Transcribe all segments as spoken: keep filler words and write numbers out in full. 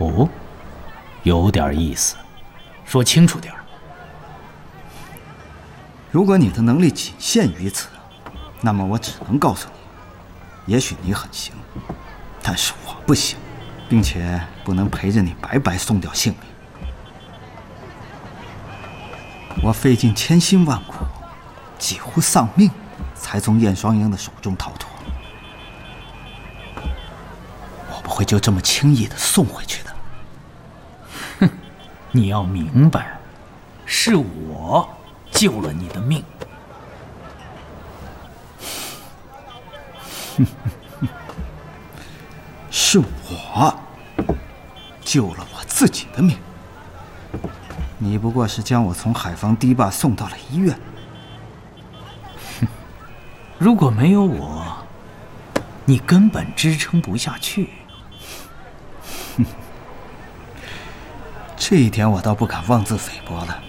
哦，有点意思，说清楚点儿。 如果你的能力仅限于此，那么我只能告诉你，也许你很行，但是我不行，并且不能陪着你白白送掉性命。我费尽千辛万苦，几乎丧命，才从燕双鹰的手中逃脱。我不会就这么轻易的送回去的。 哼，你要明白，是我救了你的命。 是我救了我自己的命。你不过是将我从海防堤坝送到了医院。 如果没有我，你根本支撑不下去。 这一点我倒不敢妄自菲薄了。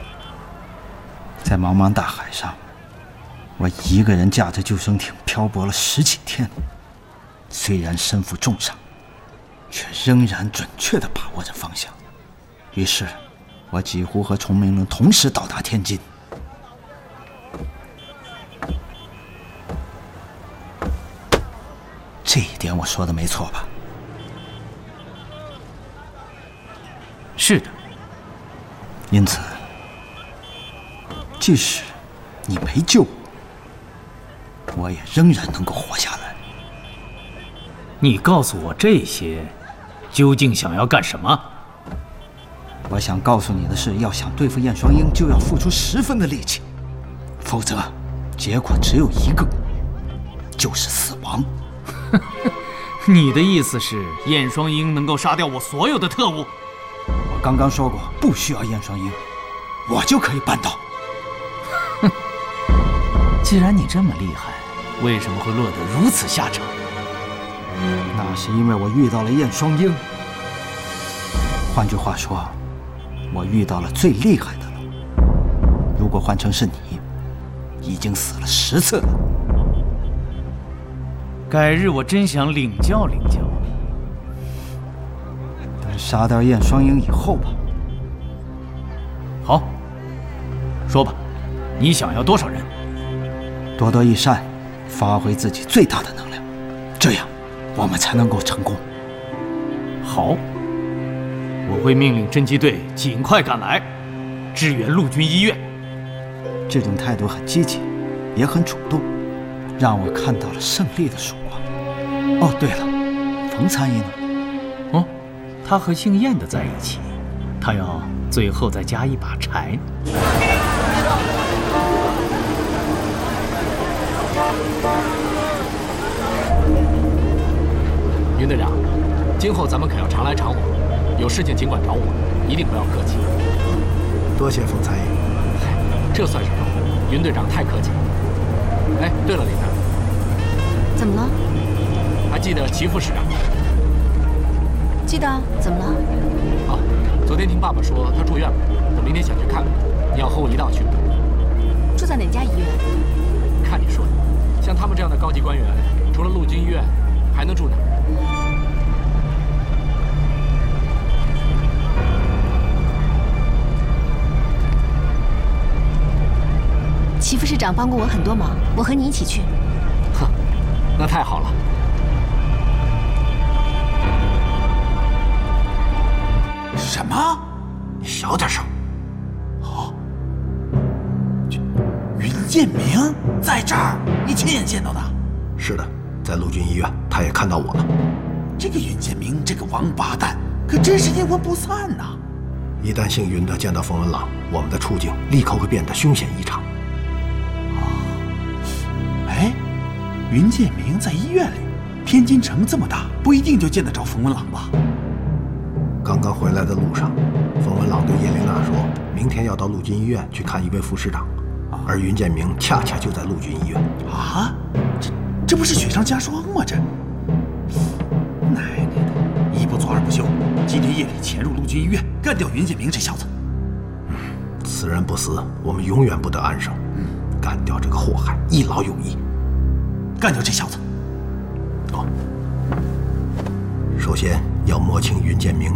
在茫茫大海上，我一个人驾着救生艇漂泊了十几天，虽然身负重伤，却仍然准确地把握着方向。于是我几乎和崇明龙同时到达天津。这一点我说的没错吧？ 是的。 因此，即使你没救我，我也仍然能够活下来。 你告诉我这些，究竟想要干什么？ 我想告诉你的是，要想对付燕双鹰，就要付出十分的力气，否则，结果只有一个，就是死亡。 你的意思是，燕双鹰能够杀掉我所有的特务？ 我刚刚说过，不需要燕双鹰，我就可以办到。 哼，既然你这么厉害，为什么会落得如此下场？ 那是因为我遇到了燕双鹰。换句话说，我遇到了最厉害的了。如果换成是你，已经死了十次了。 改日我真想领教领教。 等杀掉燕双鹰以后吧。 好，说吧，你想要多少人？ 多多益善，发挥自己最大的能量，这样我们才能够成功。 好，我会命令侦缉队尽快赶来，支援陆军医院。 这种态度很积极，也很主动，让我看到了胜利的曙光。哦，对了，冯参议呢？ 哦，他和姓燕的在一起，他要最后再加一把柴。 云队长，今后咱们可要常来常往，有事情尽管找我，一定不要客气。 多谢冯参议。 嗨，这算什么？云队长太客气。哎，对了，林娜， 怎么了？ 还记得齐副市长？ 记得。怎么了？ 哦，昨天听爸爸说他住院了，我明天想去看看，你要和我一道去吗？ 住在哪家医院？ 看你说的，像他们这样的高级官员，除了陆军医院，还能住哪儿？ 齐副市长帮过我很多忙，我和你一起去。 哼，那太好了。 什么？你小点声。哦，云建明在这儿，你亲眼见到的？ 是的，在陆军医院，他也看到我了。 这个云建明，这个王八蛋，可真是阴魂不散呐！ 一旦幸运地见到冯文朗，我们的处境立刻会变得凶险异常。 哎，云建明在医院里，天津城这么大，不一定就见得着冯文朗吧？ 刚刚回来的路上，冯文朗对叶琳娜说，明天要到陆军医院去看一位副师长，而云建明恰恰就在陆军医院。 啊，这这不是雪上加霜吗？这，奶奶的，一不做二不休，今天夜里潜入陆军医院，干掉云建明这小子。 嗯，此人不死，我们永远不得安生。嗯，干掉这个祸害，一劳永逸。 干掉这小子。 哦，首先要摸清云建明